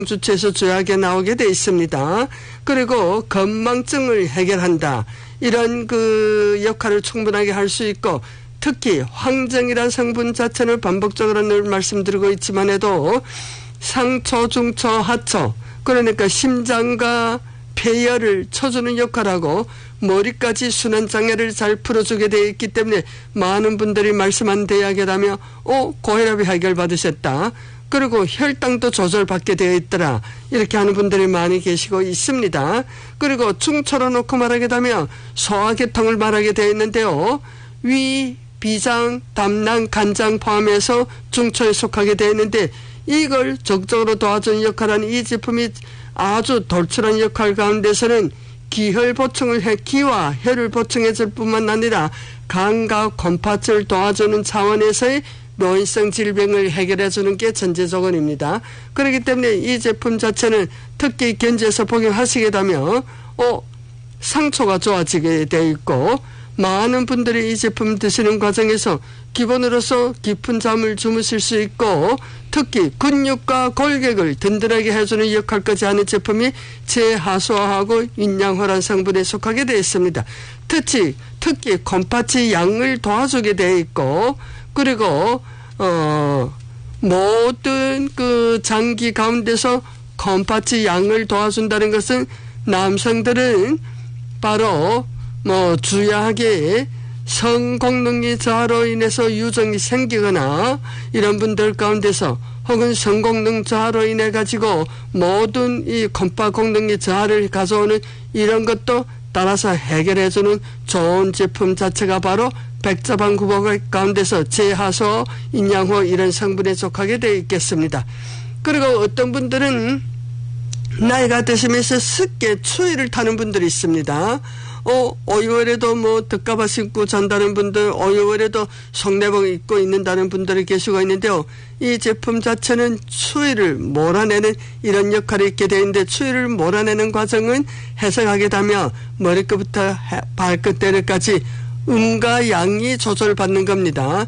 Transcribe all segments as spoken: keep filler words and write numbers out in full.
주체에서 조약에 나오게 돼 있습니다. 그리고 건망증을 해결한다. 이런 그 역할을 충분하게 할 수 있고, 특히 황정이라는 성분 자체는 반복적으로 늘 말씀드리고 있지만 해도 상초, 중초, 하초, 그러니까 심장과 폐혈을 쳐주는 역할하고 머리까지 순환장애를 잘 풀어주게 되어 있기 때문에 많은 분들이 말씀한 대약이라며 어? 고혈압이 해결받으셨다. 그리고 혈당도 조절받게 되어 있더라. 이렇게 하는 분들이 많이 계시고 있습니다. 그리고 중초로 놓고 말하게 되면 소화계통을 말하게 되어 있는데요. 위, 비장, 담낭, 간장 포함해서 중초에 속하게 되어 있는데 이걸 적극적으로 도와주는 역할하는 이 제품이 아주 돌출한 역할 가운데서는 기혈 보충을 해, 기와 혈을 보충해 줄 뿐만 아니라 간과 곰파츠를 도와주는 차원에서의 노인성 질병을 해결해 주는 게 전제조건입니다. 그렇기 때문에 이 제품 자체는 특히 견지에서 복용하시게 되면 어, 상초가 좋아지게 되어 있고, 많은 분들이 이 제품 드시는 과정에서 기본으로서 깊은 잠을 주무실 수 있고, 특히 근육과 골격을 든든하게 해주는 역할까지 하는 제품이 제하수화하고 인양호란 성분에 속하게 되어 있습니다. 특히 특히 곰파치 양을 도와주게 되어 있고, 그리고 어 모든 그 장기 가운데서 곰파치 양을 도와준다는 것은 남성들은 바로 뭐 주야하게 성공능이 저하로 인해서 유정이 생기거나 이런 분들 가운데서 혹은 성공능 저하로 인해 가지고 모든 이 곰파 공능의 저하를 가져오는 이런 것도 따라서 해결해주는 좋은 제품 자체가 바로 백자방 구복 가운데서 제하소, 인양호 이런 성분에 속하게 되어 있겠습니다. 그리고 어떤 분들은 나이가 드시면서 쉽게 추위를 타는 분들이 있습니다. 어, 오유월에도 뭐 덕가바 신고 잔다는 분들, 오유월에도 속내복 입고 있는다는 분들이 계시고 있는데요. 이 제품 자체는 추위를 몰아내는 이런 역할이 있게 되는데, 추위를 몰아내는 과정은 해석하게 되면 머리끝부터 발끝때려까지 음과 양이 조절받는 겁니다.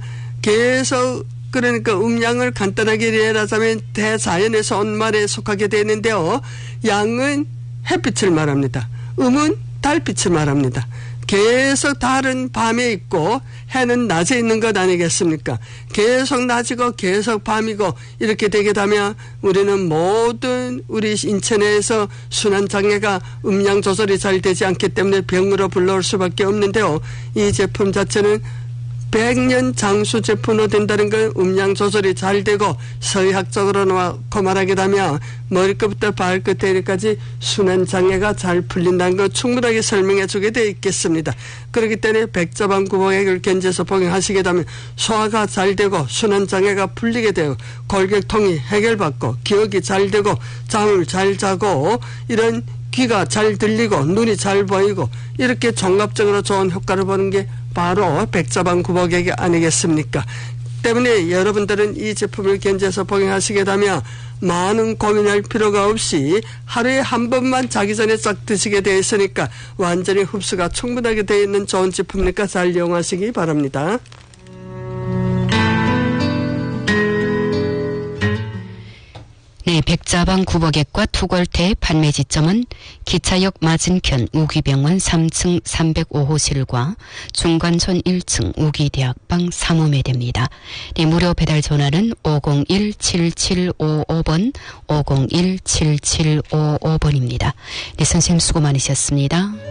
계속 그러니까 음양을 간단하게 이해하자면 대자연에서 온 말에 속하게 되는데요. 양은 햇빛을 말합니다. 음은 달빛을 말합니다. 계속 달은 밤에 있고 해는 낮에 있는 것 아니겠습니까? 계속 낮이고 계속 밤이고 이렇게 되게 되면 우리는 모든 우리 인체 내에서 순환장애가 음양 조절이 잘 되지 않기 때문에 병으로 불러올 수밖에 없는데요. 이 제품 자체는 백 년 장수 제품으로 된다는 건 음양 조절이 잘 되고, 서의학적으로 놓고 말하게 되면 머리끝부터 발끝에까지 순환장애가 잘 풀린다는 걸 충분하게 설명해 주게 되어 있겠습니다. 그렇기 때문에 백자방 구복액을 견지해서 복용하시게 되면 소화가 잘 되고 순환장애가 풀리게 되고 골격통이 해결받고 기억이 잘 되고 잠을 잘 자고 이런 귀가 잘 들리고 눈이 잘 보이고 이렇게 종합적으로 좋은 효과를 보는 게 바로 백자방 구복액이 아니겠습니까? 때문에 여러분들은 이 제품을 견지해서 복용하시게 되면 많은 고민할 필요가 없이 하루에 한 번만 자기 전에 싹 드시게 되어 있으니까 완전히 흡수가 충분하게 되어 있는 좋은 제품이니까 잘 이용하시기 바랍니다. 네, 백자방 구복액과 투골테의 판매 지점은 기차역 맞은편 우기병원 삼 층 삼백오 호실과 중관촌 일 층 우기대학방 삼 호매 됩니다. 네, 무료 배달 전화는 오공일 칠칠오오 번, 오공일 칠칠오오 번입니다. 네, 선생님 수고 많으셨습니다.